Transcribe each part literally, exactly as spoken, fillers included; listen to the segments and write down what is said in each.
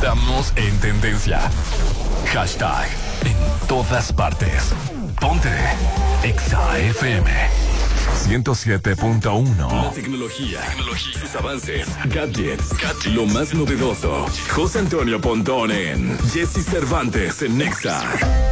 Estamos en tendencia. Hashtag en todas partes. Ponte Exa F M ciento siete punto uno. La tecnología, tecnología, sus avances, gadgets, gadgets, lo más novedoso. José Antonio Pontón en Jesse Cervantes en Exa.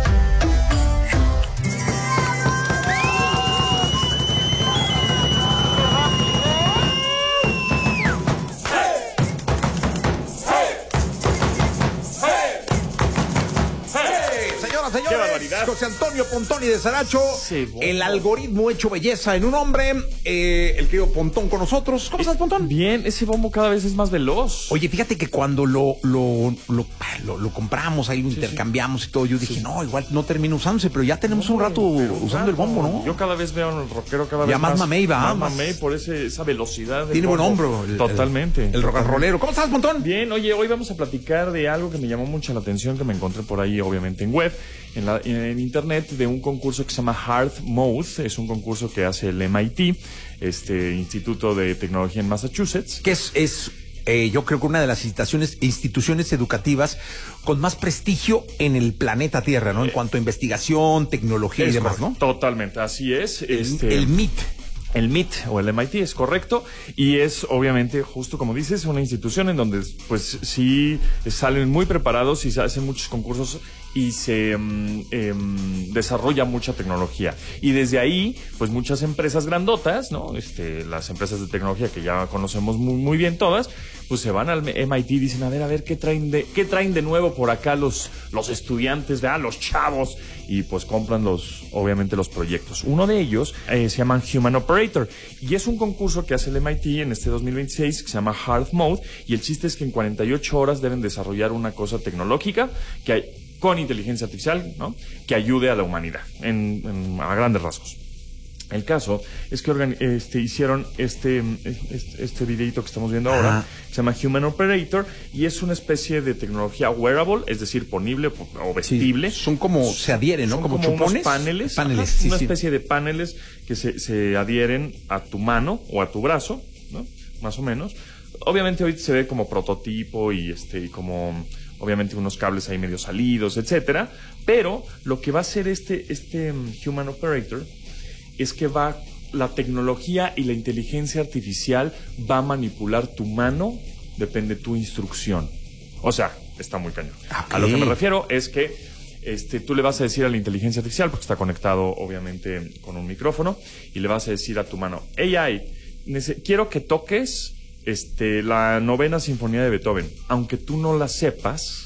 Señores, José Antonio Pontón y de Saracho, sí, bueno. El algoritmo hecho belleza en un hombre, eh, el querido Pontón con nosotros. ¿Cómo estás, Pontón? Bien, ese bombo cada vez es más veloz. Oye, fíjate que cuando lo lo, lo, lo, lo compramos, ahí lo sí, intercambiamos sí. y todo, yo dije, sí. no, igual no termino usándose, pero ya tenemos no, un rato usando rato. el bombo, ¿no? Yo cada vez veo al rockero cada vez ya más. Ya más mamey va. Más mamey por ese, esa velocidad. Tiene buen hombro. El, Totalmente. El, el rock and rollero. ¿Cómo estás, Pontón? Bien, oye, hoy vamos a platicar de algo que me llamó mucho la atención, que me encontré por ahí, obviamente, en web. En, la, en internet, de un concurso que se llama Hard Mode. Es un concurso que hace el M I T, este Instituto de Tecnología en Massachusetts. Que es, es eh, yo creo que una de las instituciones, instituciones educativas con más prestigio en el planeta Tierra, ¿no? En eh, cuanto a investigación, tecnología y demás, correcto, ¿no? Totalmente, así es. El, este, el M I T. El M I T o el M I T es correcto, y es obviamente, justo como dices, una institución en donde pues sí salen muy preparados y se hacen muchos concursos y se um, eh, desarrolla mucha tecnología. Y desde ahí, pues muchas empresas grandotas, ¿no? Este, las empresas de tecnología que ya conocemos muy, muy bien todas, pues se van al M I T y dicen, a ver, a ver, ¿qué traen de, qué traen de nuevo por acá los, los estudiantes, ¿verdad? Los chavos, y pues compran los, obviamente los proyectos. Uno de ellos eh, se llama Human Operator, y es un concurso que hace el M I T en este dos mil veintiséis que se llama Hard Mode, y el chiste es que en cuarenta y ocho horas deben desarrollar una cosa tecnológica que hay, con inteligencia artificial, ¿no? Que ayude a la humanidad, en, en, a grandes rasgos. El caso es que organi- este, hicieron este, este, este videito que estamos viendo ahora, Ajá. que se llama Human Operator, y es una especie de tecnología wearable, es decir, ponible o vestible. Sí, son como, se adhieren, ¿no? Son como, como chupones. Unos paneles, paneles Ajá, sí, una sí. especie de paneles que se, se adhieren a tu mano o a tu brazo, ¿no? Más o menos. Obviamente hoy se ve como prototipo y este, y como... obviamente unos cables ahí medio salidos, etcétera, pero lo que va a hacer este, este Human Operator es que va, la tecnología y la inteligencia artificial va a manipular tu mano, depende de tu instrucción. O sea, está muy cañón. Okay. A lo que me refiero es que este, tú le vas a decir a la inteligencia artificial, porque está conectado obviamente con un micrófono, y le vas a decir a tu mano, A I, nece- quiero que toques Este, la novena sinfonía de Beethoven. Aunque tú no la sepas,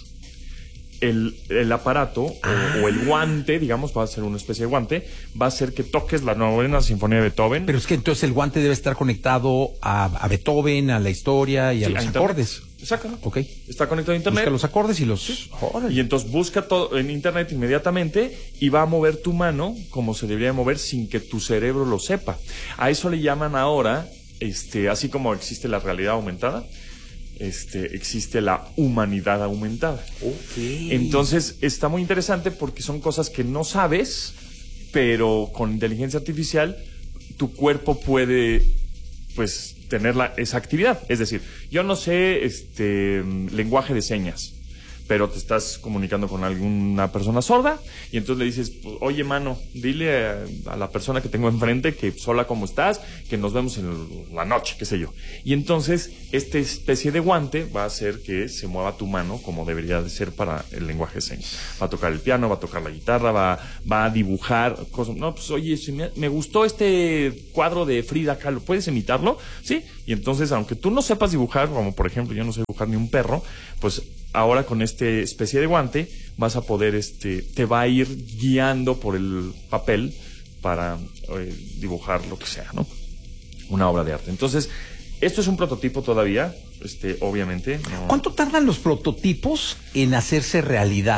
el, el aparato ah. o, o el guante, digamos, va a ser una especie de guante, va a hacer que toques la novena sinfonía de Beethoven. Pero es que entonces el guante debe estar conectado a, a Beethoven, a la historia y a sí, los a acordes. Exacto. Ok. Está conectado a internet. Busca los acordes y los... Sí. Y entonces busca todo en internet inmediatamente y va a mover tu mano como se debería mover sin que tu cerebro lo sepa. A eso le llaman ahora... Este, así como existe la realidad aumentada, este, existe la humanidad aumentada. Okay. Entonces está muy interesante porque son cosas que no sabes, pero con inteligencia artificial tu cuerpo puede, pues, tener la, esa actividad. Es decir, yo no sé este lenguaje de señas, pero te estás comunicando con alguna persona sorda y entonces le dices, oye, mano, dile a, a la persona que tengo enfrente que sola cómo estás, que nos vemos en la noche, qué sé yo. Y entonces esta especie de guante va a hacer que se mueva tu mano como debería de ser para el lenguaje de señas. Va a tocar el piano, va a tocar la guitarra, va, va a dibujar cosas. No, pues oye, si me, me gustó este cuadro de Frida Kahlo, ¿puedes imitarlo? Sí. Y entonces, aunque tú no sepas dibujar, como por ejemplo yo no sé dibujar ni un perro, pues ahora con esta especie de guante vas a poder, este, te va a ir guiando por el papel para eh, dibujar lo que sea, ¿no? Una obra de arte. Entonces, esto es un prototipo todavía, este, obviamente. No... ¿Cuánto tardan los prototipos en hacerse realidad?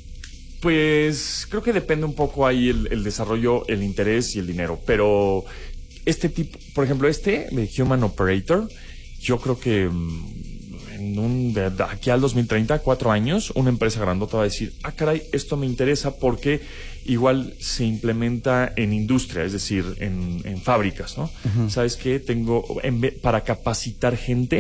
Pues creo que depende un poco ahí el, el desarrollo, el interés y el dinero. Pero este tipo, por ejemplo, este de Human Operator, yo creo que en un, de aquí al dos mil treinta, cuatro años, una empresa grandota va a decir, ah, caray, esto me interesa porque igual se implementa en industria, es decir, en, en fábricas, ¿no? Uh-huh. ¿Sabes qué? Tengo, en, para capacitar gente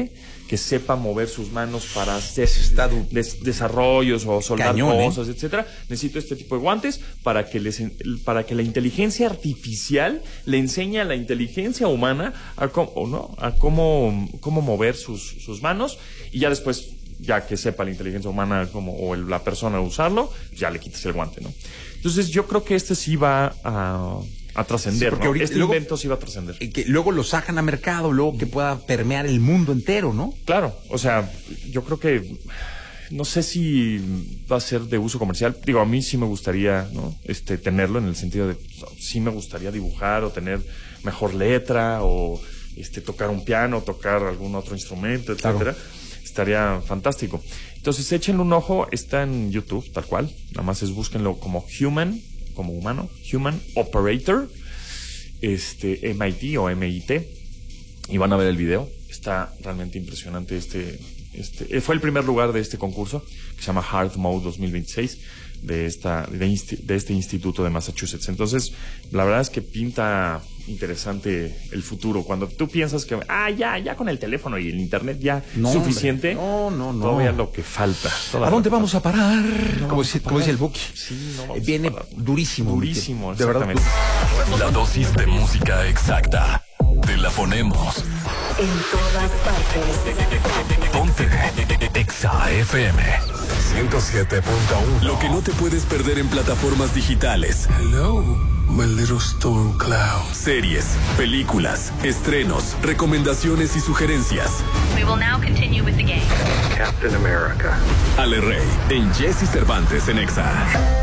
que sepa mover sus manos para hacer des- desarrollos o soldar Cañón, cosas, ¿eh? etcétera. Necesito este tipo de guantes para que les, para que la inteligencia artificial le enseñe a la inteligencia humana a cómo, ¿no? a cómo, cómo mover sus, sus manos, y ya después, ya que sepa la inteligencia humana como, o el, la persona usarlo, ya le quitas el guante, ¿no? Entonces yo creo que este sí va a, a trascender, Sí, ¿no? ahorita- Este luego- invento sí va a trascender. Y que luego lo sacan a mercado, luego que pueda permear el mundo entero, ¿no? Claro, o sea, yo creo que no sé si va a ser de uso comercial. Digo, a mí sí me gustaría, ¿no? Este, tenerlo en el sentido de, sí me gustaría dibujar o tener mejor letra o este, tocar un piano, tocar algún otro instrumento, etcétera. Claro. Estaría fantástico. Entonces, échenle un ojo, está en YouTube, tal cual. Nada más es búsquenlo como Human, como humano, Human Operator, este, M I T o M I T, y van a ver el video. Está realmente impresionante este, este, eh, fue el primer lugar de este concurso, que se llama Hard Mode dos mil veintiséis, de esta, de, insti- de este instituto de Massachusetts. Entonces, la verdad es que pinta interesante el futuro. Cuando tú piensas que, ah, ya, ya con el teléfono y el internet ya No, suficiente. hombre. No, no, no. Todavía lo que falta. ¿A todavía dónde lo que vamos a parar? No como, vamos dice, a como dice el parar. Buki. Sí, no vamos Eh, a Viene parar. durísimo. Durísimo, De verdad. exactamente. La dosis de música exacta. Te la ponemos. En todas partes. Ponte Exa F M ciento siete punto uno. Lo que no te puedes perder en plataformas digitales. Hello, my little storm cloud. Series, películas, estrenos, recomendaciones y sugerencias. We will now continue with the game. Captain America. Ale Rey en Jesse Cervantes en Exa.